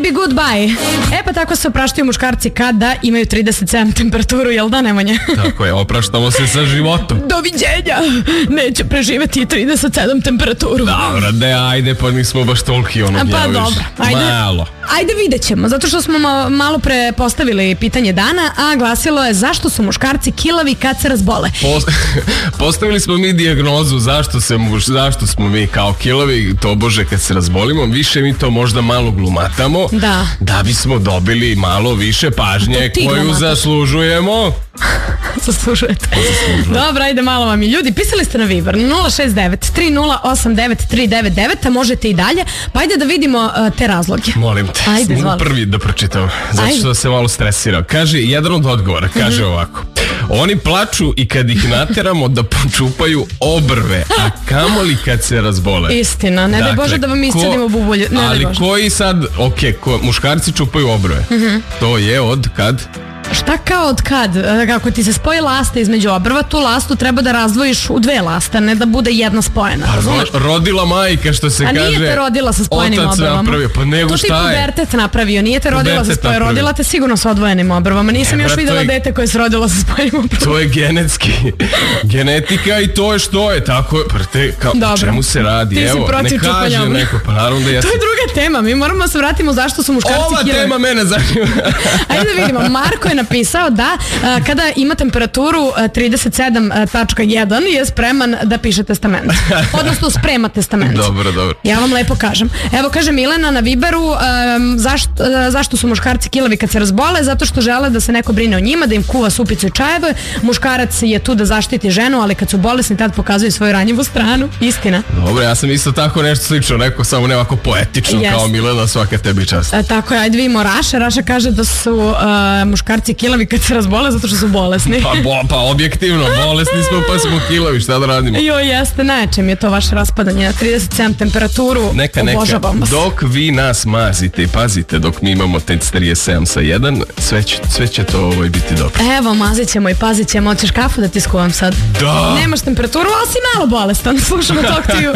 baby goodbye. Pa tako se opraštaju muškarci kada imaju 37 temperaturu, jel da, Nemanja? Tako je, opraštamo se sa životom. Doviđenja, neće preživeti 37 temperaturu. Dobro, ajde, pa nismo baš toliki Pa dobro, ajde vidjet ćemo, zato što smo malo pre postavili pitanje dana, a glasilo je zašto su muškarci kilavi kad se razbole. Postavili smo mi dijagnozu zašto smo mi kao kilavi, to bože kad se razbolimo, više mi to možda malo glumatamo, da bismo dobili malo više pažnje koju zaslužujemo. Zaslužujete. Dobro, ajde malo vam i ljudi. Pisali ste na Viber 069-3089-399, a možete i dalje. Pa ajde da vidimo te razloge. Molim te, mogu prvi da pročitam, zato što se malo stresirao. Kaže, jedan od odgovora, kaže ovako: oni plaču i kad ih nateramo da počupaju obrve, a kamoli kad se razbole. Istina, ne daj Bože da vam iscedimo bubulju. Ali koji sad, muškarci čupaju obrve, to je od kad? Šta kao od kad? Kako ti se spoji lasta između obrva, tu lastu treba da razdvojiš u dve laste, ne da bude jedna spojena. Rodila majka, što se kaže. A nije te rodila sa spojenim obrvama. Napravio, pa nego šta je? To ti pubertet napravio, nije te rodila sa spojenim, rodila te sigurno sa odvojenim obrvama. Nisam još vidjela dete koje se rodilo sa spojenim obrvama. To je genetika i to je što je, tako je. O čemu se radi? Evo, ne kaže neko, pa naravno da jesam. To je druga tema, mi moramo se vratimo zašto su muškarci kilavi. Ova tema mene zanima. Ajde da vidimo, Marko je napisao da kada ima temperaturu 37.1 je spreman da piše testament. Odnosno sprema testament. Dobro. Ja vam lepo kažem. Evo kaže Milena na Viberu, zašto su muškarci kilavi kad se razbole? Zato što žele da se neko brine o njima, da im kuva supicu i čajeve. Muškarac je tu da zaštiti ženu, ali kad su bolesni tad pokazuju svoju ranjivu stranu. Istina. Dobro, ja sam isto tako nešto slično rekao, samo ne ovako poetično kao Milena, svaka tebi čast. Tako je, ajde vidimo Raša kaže da su muškarci kilavi kad se razbole zato što su bolesni. Pa objektivno, bolesni smo pa smo kilavi, šta da radimo? Jeste, najčem je to vaše raspadanje na 37 temperaturu. Obožavam vas. Dok vi nas mazite i pazite, dok mi imamo te 37 sa 1, sve će to biti dobro. Evo, mazit ćemo i pazit ćemo. Hoćeš kafu da ti skuvam sad? Da! Nemaš temperaturu, ali si malo bolestan. Slušamo Talk to You.